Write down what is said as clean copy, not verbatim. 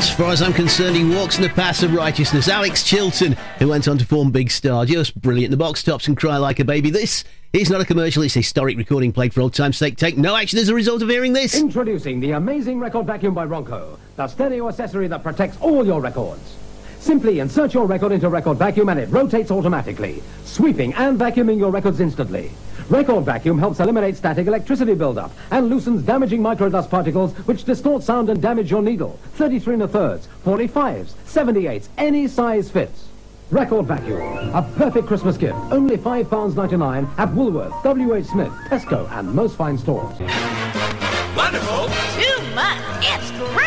As far as I'm concerned, he walks in the paths of righteousness. Alex Chilton, who went on to form Big Star, just brilliant. The Box Tops and Cry Like a Baby. This is not a commercial, it's a historic recording played for old time's sake. Take no action as a result of hearing this. Introducing the amazing record vacuum by Ronco, the stereo accessory that protects all your records. Simply insert your record into record vacuum and it rotates automatically, sweeping and vacuuming your records instantly. Record vacuum helps eliminate static electricity buildup and loosens damaging microdust particles which distort sound and damage your needle. 33 1/3, 45s, 78s, any size fits. Record vacuum, a perfect Christmas gift. Only £5.99 at Woolworth, W.H. Smith, Tesco and most fine stores. Wonderful! Too much! It's great!